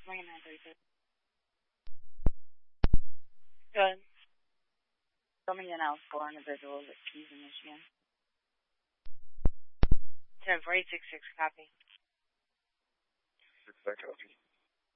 Lincoln 932. Good. Filming in out for individuals at Keys in Michigan. 10-4-866, copy. 6 copy.